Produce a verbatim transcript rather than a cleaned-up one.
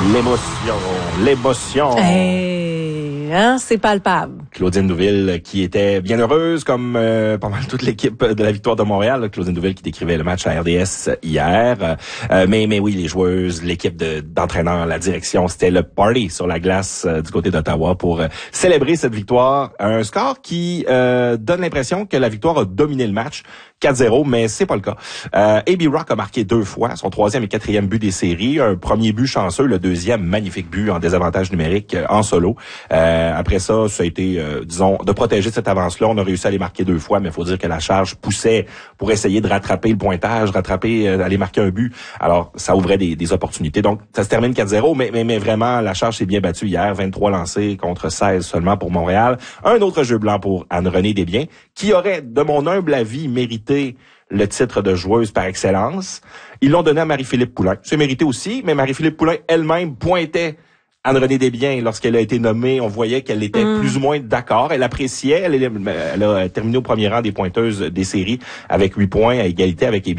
L'émotion, l'émotion. Hey, hein, c'est palpable. Claudine Douville qui était bien heureuse, comme euh, pas mal toute l'équipe de la victoire de Montréal. Claudine Douville qui décrivait le match à R D S hier. Euh, mais mais oui, les joueuses, l'équipe de, d'entraîneurs, la direction, c'était le party sur la glace euh, du côté d'Ottawa pour euh, célébrer cette victoire. Un score qui euh, donne l'impression que la victoire a dominé le match. quatre zéro, mais c'est pas le cas. Euh, A B Rock a marqué deux fois, son troisième et quatrième but des séries. Un premier but chanceux, le deuxième magnifique but en désavantage numérique euh, en solo. Euh, après ça, ça a été, euh, disons, de protéger cette avance-là. On a réussi à les marquer deux fois, mais il faut dire que la charge poussait pour essayer de rattraper le pointage, rattraper, euh, aller marquer un but. Alors, ça ouvrait des, des opportunités. Donc, ça se termine quatre zéro, mais, mais, mais vraiment, la charge s'est bien battue hier. vingt-trois lancés contre seize seulement pour Montréal. Un autre jeu blanc pour Anne-Renée Desbiens, qui aurait, de mon humble avis, mérité le titre de joueuse par excellence. Ils l'ont donné à Marie-Philippe Poulin. C'est mérité aussi, mais Marie-Philippe Poulin elle-même pointait Anne-Renée Desbiens lorsqu'elle a été nommée. On voyait qu'elle était mmh. plus ou moins d'accord. Elle appréciait. Elle, elle a terminé au premier rang des pointeuses des séries avec huit points à égalité avec